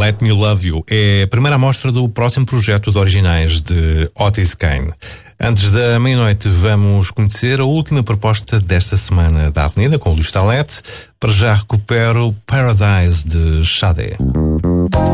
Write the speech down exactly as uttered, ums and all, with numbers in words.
Let Me Love You é a primeira amostra do próximo projeto de originais de Otis Kane. Antes da meia-noite vamos conhecer a última proposta desta semana da Avenida com o Luís Talete. Para já recupero Paradise de Sade.